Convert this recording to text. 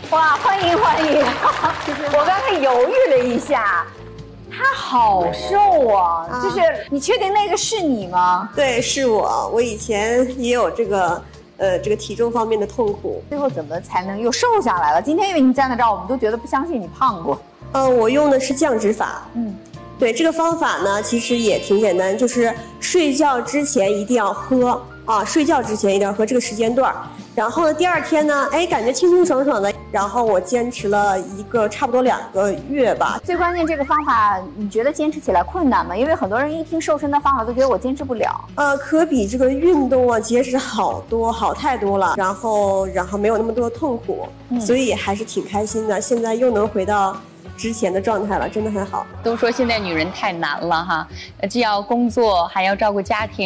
哇，欢迎欢迎！我刚才犹豫了一下，他好瘦啊，就是你确定那个是你吗？ 对，是我。我以前也有这个体重方面的痛苦。 最后怎么才能又瘦下来了？今天因为你站在这儿，我们都觉得不相信你胖过。 我用的是降脂法。对，这个方法呢，其实也挺简单，就是睡觉之前一定要喝啊，睡觉之前一定要喝这个时间段。然后呢，第二天呢，感觉清清爽爽的。然后我坚持了差不多2个月吧。 最关键这个方法，你觉得坚持起来困难吗？因为很多人一听瘦身的方法都觉得我坚持不了。 可比这个运动啊节食好太多了。然后没有那么多痛苦，所以还是挺开心的。现在又能回到之前的状态了，真的很好。 都说现在女人太难了哈，既要工作还要照顾家庭。